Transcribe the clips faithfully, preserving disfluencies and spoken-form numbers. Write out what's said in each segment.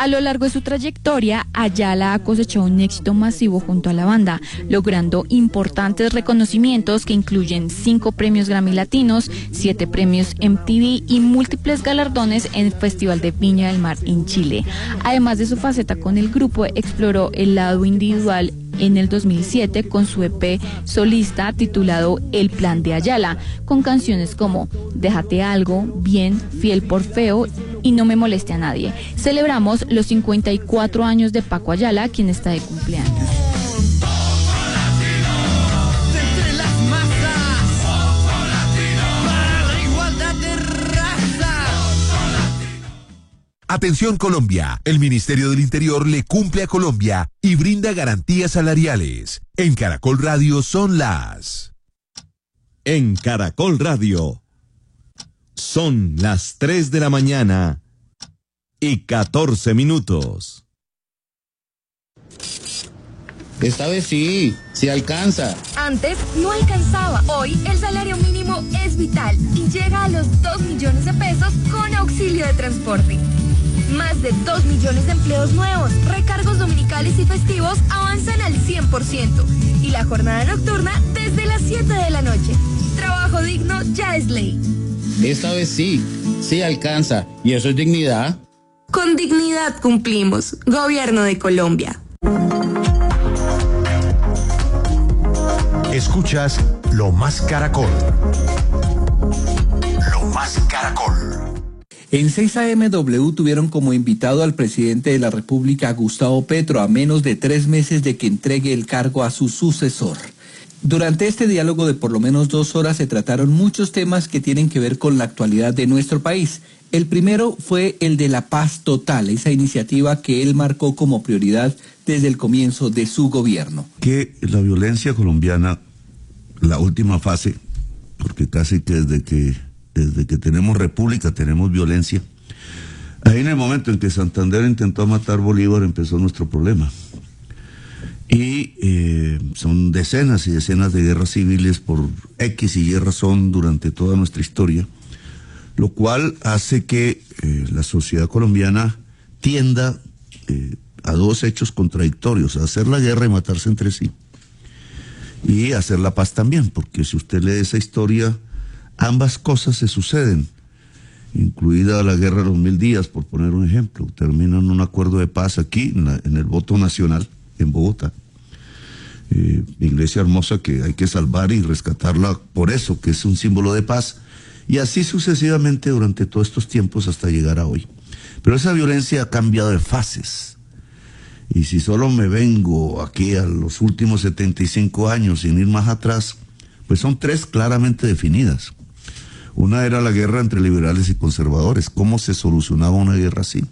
A lo largo de su trayectoria, Ayala ha cosechado un éxito masivo junto a la banda, logrando importantes reconocimientos que incluyen cinco premios Grammy Latinos, siete premios M T V y múltiples galardones en el Festival de Viña del Mar en Chile. Además de su faceta con el grupo, exploró el lado individual en el dos mil siete con su E P solista titulado El Plan de Ayala, con canciones como Déjate Algo, Bien, Fiel por Feo y No me moleste a nadie. Celebramos los cincuenta y cuatro años de Paco Ayala, quien está de cumpleaños. Atención Colombia, el Ministerio del Interior le cumple a Colombia y brinda garantías salariales. En Caracol Radio son las... En Caracol Radio son las tres de la mañana y catorce minutos. Esta vez sí, sí alcanza. Antes no alcanzaba. Hoy el salario mínimo es vital y llega a los dos millones de pesos con auxilio de transporte. Más de dos millones de empleos nuevos, recargos dominicales y festivos avanzan al cien por ciento y la jornada nocturna desde las siete de la noche. Trabajo digno ya es ley. Esta vez sí, sí alcanza. ¿Y eso es dignidad? Con dignidad cumplimos. Gobierno de Colombia. Escuchas Lo Más Caracol. Lo Más Caracol. En seis A M W tuvieron como invitado al presidente de la República, Gustavo Petro, a menos de tres meses de que entregue el cargo a su sucesor. Durante este diálogo de por lo menos dos horas se trataron muchos temas que tienen que ver con la actualidad de nuestro país. El primero fue el de la paz total, esa iniciativa que él marcó como prioridad desde el comienzo de su gobierno. Que la violencia colombiana, la última fase, porque casi que desde que... Desde que tenemos república tenemos violencia. Ahí en el momento en que Santander intentó matar Bolívar empezó nuestro problema. Y eh, son decenas y decenas de guerras civiles por X y Y razón durante toda nuestra historia, lo cual hace que eh, la sociedad colombiana tienda eh, a dos hechos contradictorios: a hacer la guerra y matarse entre sí, y hacer la paz también, porque si usted lee esa historia, ambas cosas se suceden, incluida la guerra de los mil días, por poner un ejemplo. Terminan un acuerdo de paz aquí, en, la, en el voto nacional, en Bogotá. Eh, iglesia hermosa que hay que salvar y rescatarla por eso, que es un símbolo de paz. Y así sucesivamente durante todos estos tiempos hasta llegar a hoy. Pero esa violencia ha cambiado de fases. Y si solo me vengo aquí a los últimos setenta y cinco años, sin ir más atrás, pues son tres claramente definidas. Una era la guerra entre liberales y conservadores. ¿Cómo se solucionaba una guerra así?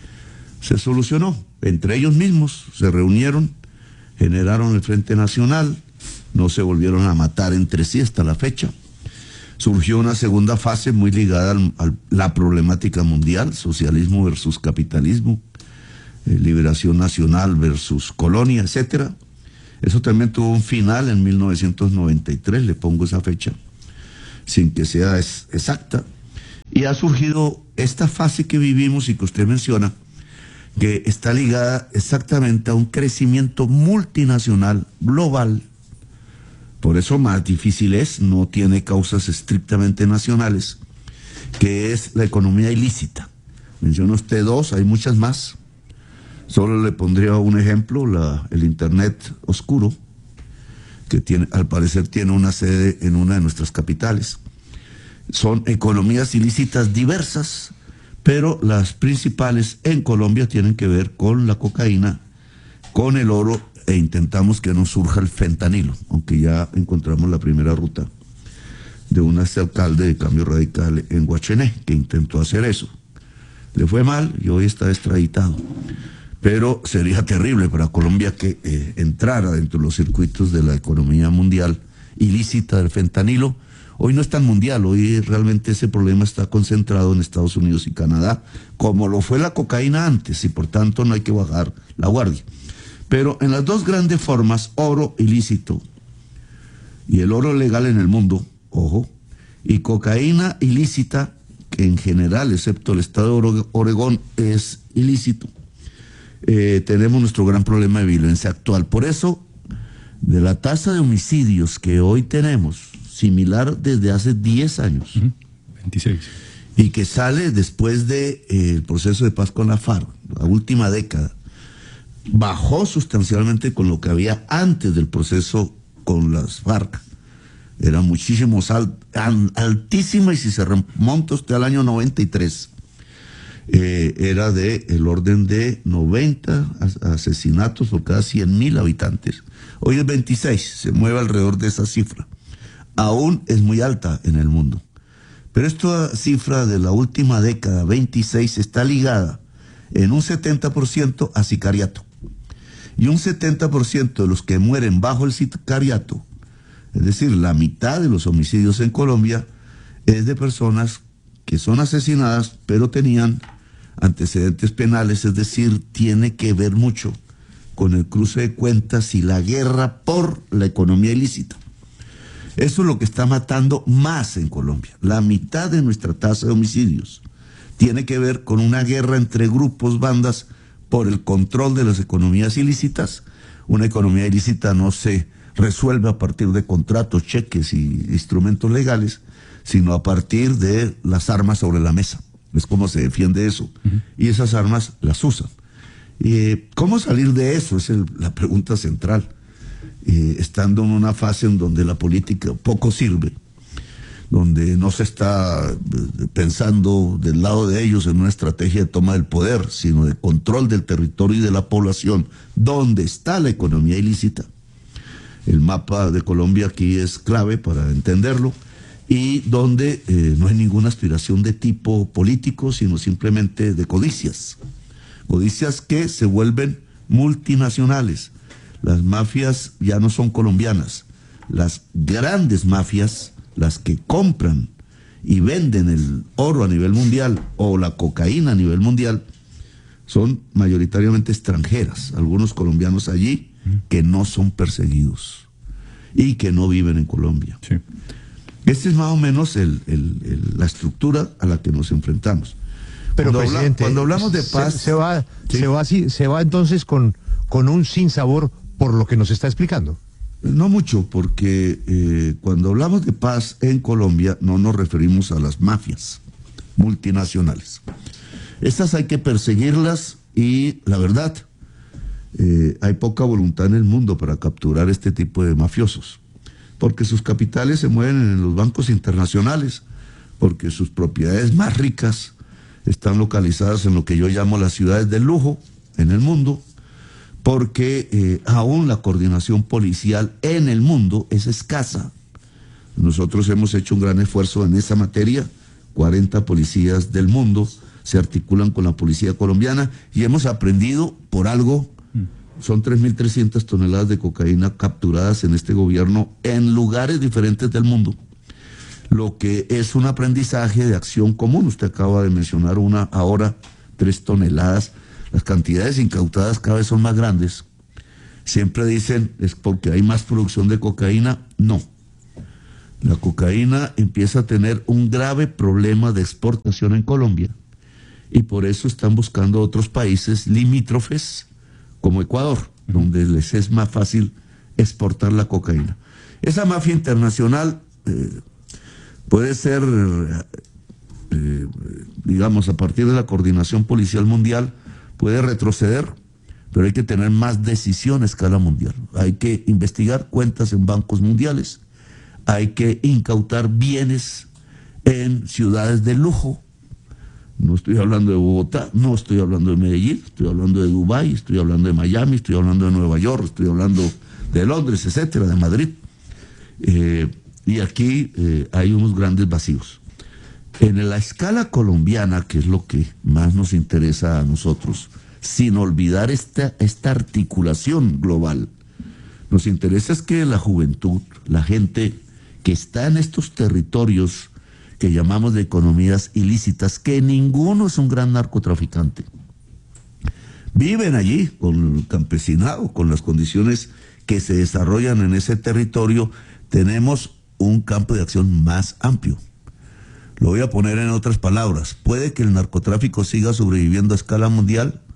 Se solucionó. Entre ellos mismos se reunieron, generaron el Frente Nacional, no se volvieron a matar entre sí hasta la fecha. Surgió una segunda fase muy ligada a la problemática mundial: socialismo versus capitalismo, eh, liberación nacional versus colonia, etcétera. Eso también tuvo un final en mil novecientos noventa y tres, le pongo esa fecha, sin que sea es, exacta. Y ha surgido esta fase que vivimos y que usted menciona, que está ligada exactamente a un crecimiento multinacional, global. Por eso más difícil es, no tiene causas estrictamente nacionales, que es la economía ilícita. Menciona usted dos, hay muchas más. Solo le pondría un ejemplo: la, el Internet oscuro, que tiene, al parecer tiene una sede en una de nuestras capitales. Son economías ilícitas diversas, pero las principales en Colombia tienen que ver con la cocaína, con el oro, e intentamos que no surja el fentanilo, aunque ya encontramos la primera ruta de un exalcalde de Cambio Radical en Guachené, que intentó hacer eso. Le fue mal y hoy está extraditado. Pero sería terrible para Colombia que eh, entrara dentro de los circuitos de la economía mundial ilícita del fentanilo. Hoy no es tan mundial, hoy realmente ese problema está concentrado en Estados Unidos y Canadá, como lo fue la cocaína antes, y por tanto no hay que bajar la guardia. Pero en las dos grandes formas, oro ilícito y el oro legal en el mundo, ojo, y cocaína ilícita, que en general, excepto el estado de Oregón, es ilícito. eh, tenemos nuestro gran problema de violencia actual. Por eso, de la tasa de homicidios que hoy tenemos, similar desde hace diez años, uh-huh. veintiséis, y que sale después del de, eh, proceso de paz con la FARC, la última década, bajó sustancialmente con lo que había antes del proceso con las FARC. Era muchísimo al, altísima, y si se remonta usted al año noventa y tres, eh, era de el orden de noventa asesinatos por cada cien mil habitantes. Hoy es veintiséis, se mueve alrededor de esa cifra. Aún es muy alta en el mundo. Pero esta cifra de la última década, veintiséis, está ligada en un setenta por ciento a sicariato. Y un setenta por ciento de los que mueren bajo el sicariato, es decir, la mitad de los homicidios en Colombia, es de personas que son asesinadas, pero tenían antecedentes penales, es decir, tiene que ver mucho con el cruce de cuentas y la guerra por la economía ilícita. Eso es lo que está matando más en Colombia. La mitad de nuestra tasa de homicidios tiene que ver con una guerra entre grupos, bandas, por el control de las economías ilícitas. Una economía ilícita no se resuelve a partir de contratos, cheques y instrumentos legales, sino a partir de las armas sobre la mesa. Es como se defiende eso. Uh-huh. Y esas armas las usan. Eh, ¿Cómo salir de eso? Es el, la pregunta central. Eh, estando en una fase en donde la política poco sirve, donde no se está pensando del lado de ellos en una estrategia de toma del poder, sino de control del territorio y de la población, donde está la economía ilícita. El mapa de Colombia aquí es clave para entenderlo, y donde eh, no hay ninguna aspiración de tipo político, sino simplemente de codicias. Codicias que se vuelven multinacionales. Las mafias ya no son colombianas. Las grandes mafias, las que compran y venden el oro a nivel mundial o la cocaína a nivel mundial, son mayoritariamente extranjeras. Algunos colombianos allí que no son perseguidos y que no viven en Colombia. Sí. Esta es más o menos el, el, el, la estructura a la que nos enfrentamos. Pero, cuando, presidente, habla, cuando hablamos de paz... Se, se, va, ¿sí? se, va así, se va entonces con, con un sinsabor por lo que nos está explicando. No mucho, porque eh, cuando hablamos de paz en Colombia no nos referimos a las mafias multinacionales. Estas hay que perseguirlas y, la verdad, eh, hay poca voluntad en el mundo para capturar este tipo de mafiosos, porque sus capitales se mueven en los bancos internacionales, porque sus propiedades más ricas están localizadas en lo que yo llamo las ciudades del lujo en el mundo, porque eh, aún la coordinación policial en el mundo es escasa. Nosotros hemos hecho un gran esfuerzo en esa materia. cuarenta policías del mundo se articulan con la policía colombiana y hemos aprendido por algo. Son tres mil trescientas toneladas de cocaína capturadas en este gobierno en lugares diferentes del mundo, lo que es un aprendizaje de acción común. Usted acaba de mencionar una ahora, tres toneladas. Las cantidades incautadas cada vez son más grandes. Siempre dicen, es porque hay más producción de cocaína. No. La cocaína empieza a tener un grave problema de exportación en Colombia, y por eso están buscando otros países limítrofes, como Ecuador, donde les es más fácil exportar la cocaína. Esa mafia internacional eh, puede ser, eh, digamos, a partir de la coordinación policial mundial, puede retroceder, pero hay que tener más decisión a escala mundial. Hay que investigar cuentas en bancos mundiales, hay que incautar bienes en ciudades de lujo. No estoy hablando de Bogotá, no estoy hablando de Medellín, estoy hablando de Dubái, estoy hablando de Miami, estoy hablando de Nueva York, estoy hablando de Londres, etcétera, de Madrid. Eh, y aquí eh, hay unos grandes vacíos. En la escala colombiana, que es lo que más nos interesa a nosotros, sin olvidar esta, esta articulación global, nos interesa es que la juventud, la gente que está en estos territorios que llamamos de economías ilícitas, que ninguno es un gran narcotraficante, viven allí con el campesinado, con las condiciones que se desarrollan en ese territorio. Tenemos un campo de acción más amplio. Lo voy a poner en otras palabras. Puede que el narcotráfico siga sobreviviendo a escala mundial,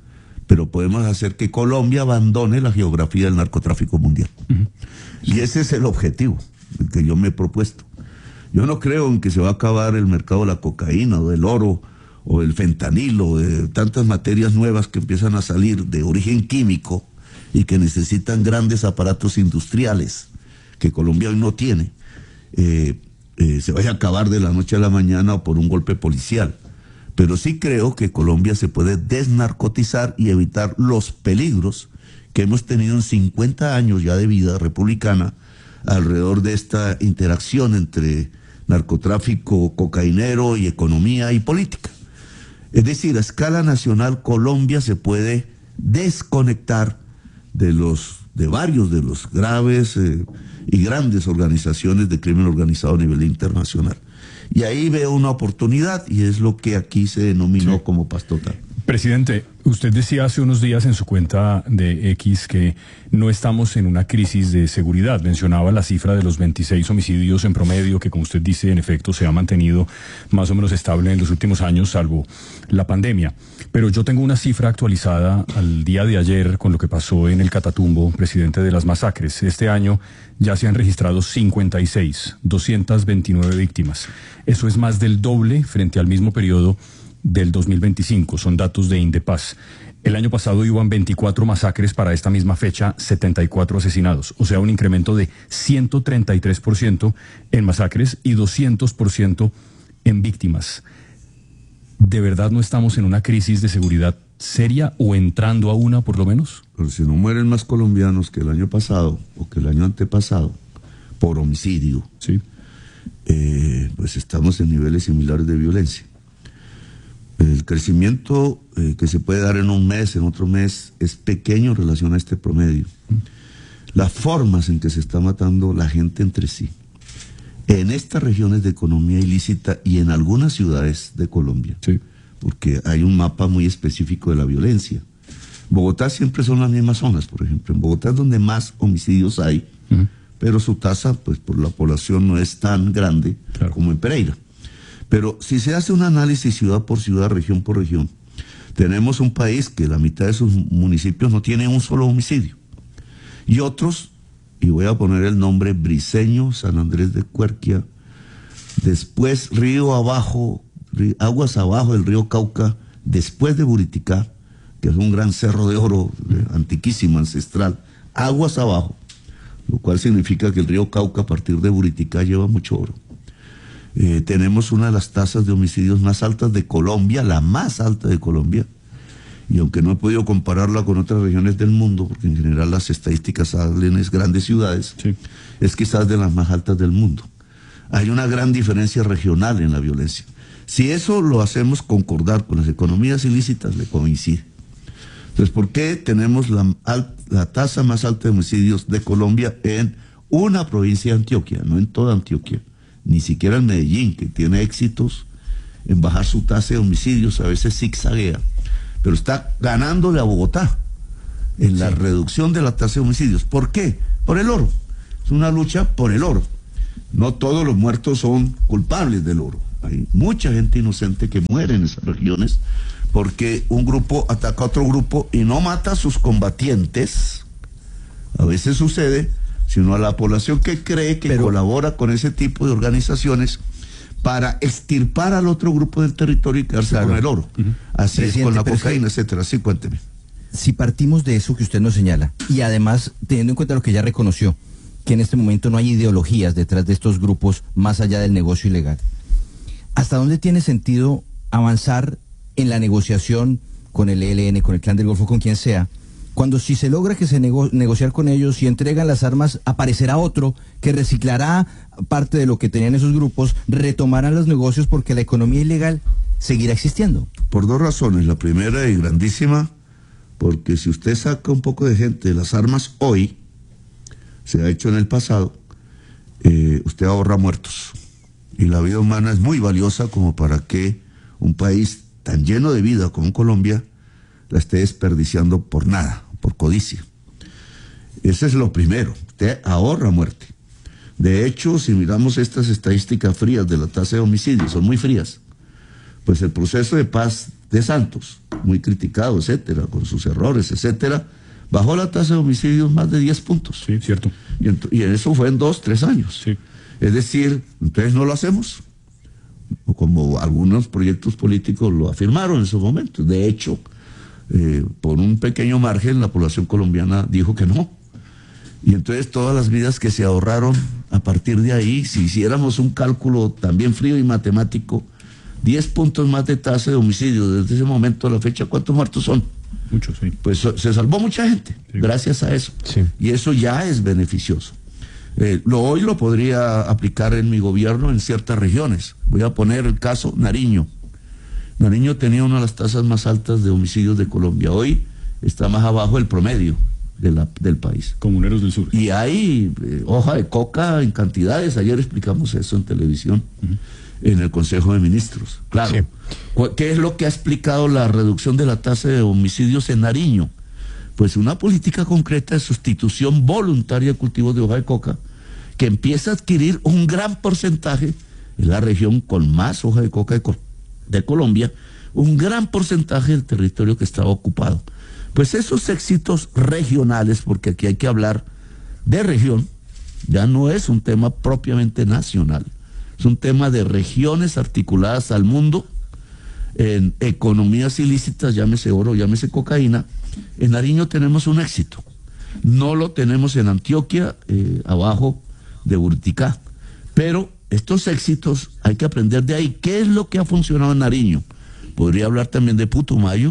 pero podemos hacer que Colombia abandone la geografía del narcotráfico mundial. Uh-huh. Y ese es el objetivo que yo me he propuesto. Yo no creo en que se va a acabar el mercado de la cocaína o del oro o el fentanilo, o de tantas materias nuevas que empiezan a salir de origen químico y que necesitan grandes aparatos industriales que Colombia hoy no tiene, eh, eh, se vaya a acabar de la noche a la mañana o por un golpe policial. Pero sí creo que Colombia se puede desnarcotizar y evitar los peligros que hemos tenido en cincuenta años ya de vida republicana alrededor de esta interacción entre narcotráfico cocainero y economía y política. Es decir, a escala nacional Colombia se puede desconectar de los de varios de los graves eh, y grandes organizaciones de crimen organizado a nivel internacional. Y ahí veo una oportunidad y es lo que aquí se denominó sí. como paz total. Presidente, usted decía hace unos días en su cuenta de X que no estamos en una crisis de seguridad. Mencionaba la cifra de los veintiséis homicidios en promedio, que como usted dice, en efecto, se ha mantenido más o menos estable en los últimos años, salvo la pandemia. Pero yo tengo una cifra actualizada al día de ayer con lo que pasó en el Catatumbo, presidente, de las masacres. Este año ya se han registrado cincuenta y seis, doscientas veintinueve víctimas. Eso es más del doble frente al mismo periodo del dos mil veinticinco, son datos de Indepaz. El año pasado iban veinticuatro masacres, para esta misma fecha setenta y cuatro asesinados, o sea, un incremento de ciento treinta y tres por ciento en masacres y doscientos por ciento en víctimas. ¿De verdad no estamos en una crisis de seguridad seria o entrando a una por lo menos? Pero si no mueren más colombianos que el año pasado o que el año antepasado por homicidio, sí. eh, pues estamos en niveles similares de violencia. El crecimiento eh, que se puede dar en un mes, en otro mes, es pequeño en relación a este promedio. Las formas en que se está matando la gente entre sí, en estas regiones de economía ilícita y en algunas ciudades de Colombia, sí. porque hay un mapa muy específico de la violencia. Bogotá siempre son las mismas zonas, por ejemplo. En Bogotá es donde más homicidios hay, uh-huh. pero su tasa, pues por la población, no es tan grande claro. como en Pereira. Pero si se hace un análisis ciudad por ciudad, región por región, tenemos un país que la mitad de sus municipios no tiene un solo homicidio. Y otros, y voy a poner el nombre, Briceño, San Andrés de Cuerquia, después río abajo, río, aguas abajo del río Cauca, después de Buriticá, que es un gran cerro de oro, eh, antiquísimo, ancestral, aguas abajo, lo cual significa que el río Cauca a partir de Buriticá lleva mucho oro. Eh, tenemos una de las tasas de homicidios más altas de Colombia, la más alta de Colombia, y aunque no he podido compararla con otras regiones del mundo, porque en general las estadísticas salen en grandes ciudades, sí. es quizás de las más altas del mundo. Hay una gran diferencia regional en la violencia. Si eso lo hacemos concordar con las economías ilícitas, le coincide. Entonces, ¿por qué tenemos la, la tasa más alta de homicidios de Colombia en una provincia de Antioquia, no en toda Antioquia? Ni siquiera en Medellín, que tiene éxitos en bajar su tasa de homicidios, a veces zigzaguea, pero está ganándole a Bogotá en sí. la reducción de la tasa de homicidios. ¿Por qué? Por el oro. Es una lucha por el oro. No todos los muertos son culpables del oro. Hay mucha gente inocente que muere en esas regiones porque un grupo ataca a otro grupo y no mata a sus combatientes. A veces sucede, sino a la población que cree que Pero, colabora con ese tipo de organizaciones para extirpar al otro grupo del territorio y quedarse claro. con el oro. Uh-huh. Así Presidente, es con la cocaína, es que, etcétera. Sí, cuénteme. Si partimos de eso que usted nos señala, y además teniendo en cuenta lo que ya reconoció, que en este momento no hay ideologías detrás de estos grupos más allá del negocio ilegal, ¿hasta dónde tiene sentido avanzar en la negociación con el E L N, con el Clan del Golfo, con quien sea, cuando si se logra que se nego negociar con ellos y entregan las armas, aparecerá otro que reciclará parte de lo que tenían esos grupos, retomarán los negocios porque la economía ilegal seguirá existiendo? Por dos razones. La primera y grandísima, porque si usted saca un poco de gente de las armas hoy, se ha hecho en el pasado, eh, usted ahorra muertos. Y la vida humana es muy valiosa como para que un país tan lleno de vida como Colombia la esté desperdiciando por nada, por codicia. Ese es lo primero, usted ahorra muerte. De hecho, si miramos estas estadísticas frías de la tasa de homicidios, son muy frías, pues el proceso de paz de Santos, muy criticado, etcétera, con sus errores, etcétera, bajó la tasa de homicidios más de diez puntos. Sí, cierto. Y, ent- y eso fue en dos, tres años. Sí. Es decir, entonces no lo hacemos, como algunos proyectos políticos lo afirmaron en su momento. De hecho, eh, por un pequeño margen, la población colombiana dijo que no. Y entonces todas las vidas que se ahorraron a partir de ahí, si hiciéramos un cálculo también frío y matemático, diez puntos más de tasa de homicidio desde ese momento a la fecha, ¿cuántos muertos son? Muchos, sí. Pues so- se salvó mucha gente, Sí. gracias a eso. Sí. Y eso ya es beneficioso. Eh, lo hoy lo podría aplicar en mi gobierno en ciertas regiones. Voy a poner el caso Nariño. Nariño tenía una de las tasas más altas de homicidios de Colombia. Hoy está más abajo del promedio de la, del país. Comuneros del Sur. Y hay eh, hoja de coca en cantidades. Ayer explicamos eso en televisión, uh-huh. en el Consejo de Ministros. Claro. Sí. ¿Qué es lo que ha explicado la reducción de la tasa de homicidios en Nariño? Pues una política concreta de sustitución voluntaria de cultivos de hoja de coca, que empieza a adquirir un gran porcentaje, en la región con más hoja de coca de, de Colombia, un gran porcentaje del territorio que estaba ocupado. Pues esos éxitos regionales, porque aquí hay que hablar de región, ya no es un tema propiamente nacional, es un tema de regiones articuladas al mundo, en economías ilícitas, llámese oro, llámese cocaína. En Nariño tenemos un éxito, no lo tenemos en Antioquia, eh, abajo de Burticá, pero estos éxitos hay que aprender de ahí. ¿Qué es lo que ha funcionado en Nariño? Podría hablar también de Putumayo,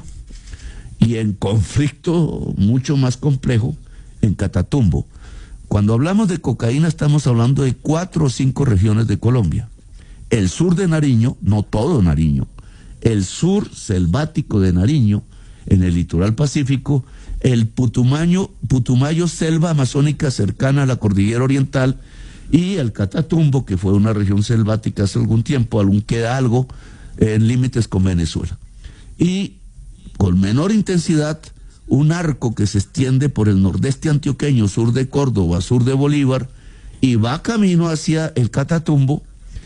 y en conflicto mucho más complejo en Catatumbo. Cuando hablamos de cocaína estamos hablando de cuatro o cinco regiones de Colombia. El sur de Nariño, no todo Nariño, el sur selvático de Nariño, en el litoral pacífico, el Putumayo, Putumayo, selva amazónica cercana a la cordillera oriental, y el Catatumbo, que fue una región selvática hace algún tiempo, aún queda algo en límites con Venezuela. Y con menor intensidad, un arco que se extiende por el nordeste antioqueño, sur de Córdoba, sur de Bolívar, y va camino hacia el Catatumbo,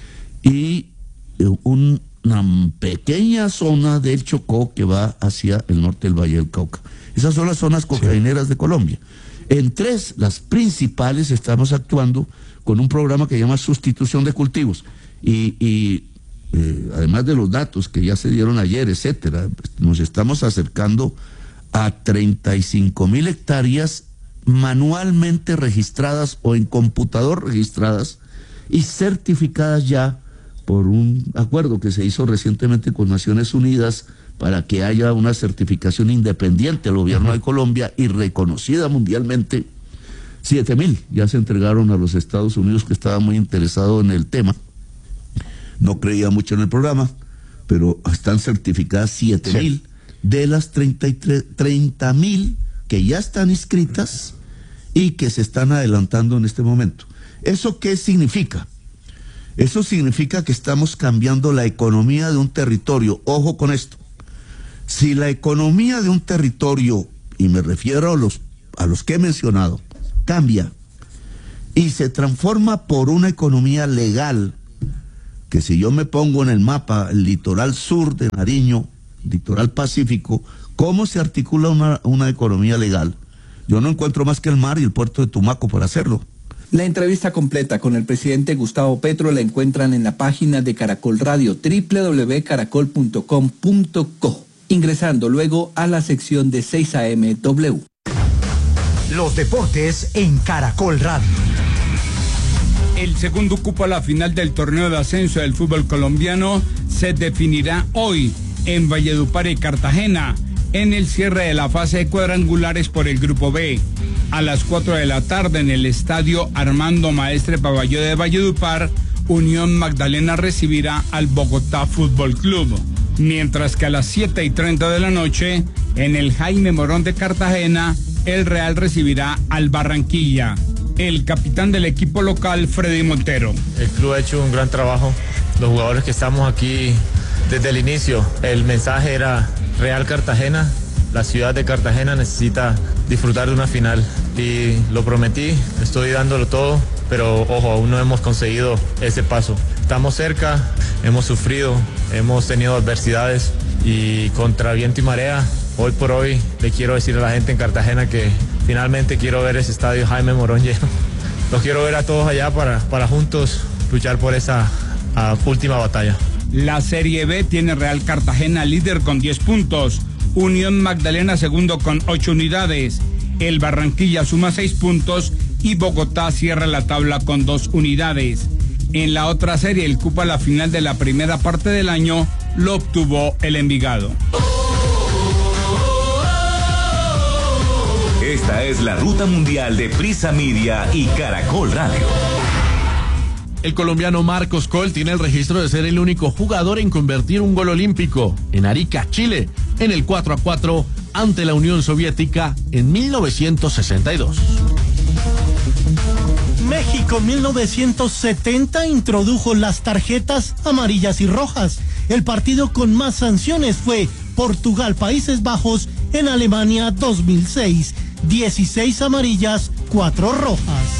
y un, una pequeña zona del Chocó que va hacia el norte del Valle del Cauca. Esas son las zonas cocaineras sí. de Colombia. En tres, las principales, estamos actuando con un programa que se llama Sustitución de Cultivos, y, y eh, además de los datos que ya se dieron ayer, etcétera, nos estamos acercando a treinta y cinco mil hectáreas manualmente registradas o en computador registradas y certificadas ya por un acuerdo que se hizo recientemente con Naciones Unidas para que haya una certificación independiente al gobierno uh-huh. de Colombia y reconocida mundialmente. Siete mil ya se entregaron a los Estados Unidos, que estaba muy interesado en el tema. No creía mucho en el programa, pero están certificadas siete mil sí. de las treinta mil que ya están inscritas y que se están adelantando en este momento. ¿Eso qué significa? Eso significa que estamos cambiando la economía de un territorio. Ojo con esto. Si la economía de un territorio, y me refiero a los, a los que he mencionado, cambia y se transforma por una economía legal, que si yo me pongo en el mapa el litoral sur de Nariño, litoral pacífico, ¿cómo se articula una, una economía legal? Yo no encuentro más que el mar y el puerto de Tumaco para hacerlo. La entrevista completa con el presidente Gustavo Petro la encuentran en la página de Caracol Radio, doble u doble u doble u punto caracol punto com punto co, ingresando luego a la sección de seis A M W. Los deportes en Caracol Radio. El segundo cupo a la final del torneo de ascenso del fútbol colombiano se definirá hoy en Valledupar y Cartagena, en el cierre de la fase de cuadrangulares por el Grupo B. A las cuatro de la tarde en el estadio Armando Maestre Paballó de Valledupar, Unión Magdalena recibirá al Bogotá Fútbol Club, mientras que a las siete y treinta de la noche, en el Jaime Morón de Cartagena, el Real recibirá al Barranquilla. El capitán del equipo local, Freddy Montero. El club ha hecho un gran trabajo, los jugadores que estamos aquí desde el inicio, el mensaje era Real Cartagena, la ciudad de Cartagena necesita disfrutar de una final y lo prometí, estoy dándolo todo, pero ojo, aún no hemos conseguido ese paso. Estamos cerca, hemos sufrido, hemos tenido adversidades, y contra viento y marea. Hoy por hoy le quiero decir a la gente en Cartagena que finalmente quiero ver ese estadio Jaime Morón lleno. Los quiero ver a todos allá para, para juntos luchar por esa uh, última batalla. La Serie B tiene Real Cartagena líder con diez puntos, Unión Magdalena segundo con ocho unidades, el Barranquilla suma seis puntos y Bogotá cierra la tabla con dos unidades. En la otra serie, el cupo a la final de la primera parte del año lo obtuvo el Envigado. Esta es la ruta mundial de Prisa Media y Caracol Radio. El colombiano Marcos Col tiene el registro de ser el único jugador en convertir un gol olímpico en Arica, Chile, en el cuatro a cuatro ante la Unión Soviética en mil novecientos sesenta y dos. México mil novecientos setenta introdujo las tarjetas amarillas y rojas. El partido con más sanciones fue Portugal-Países Bajos en Alemania dos mil seis. dieciséis amarillas, cuatro rojas.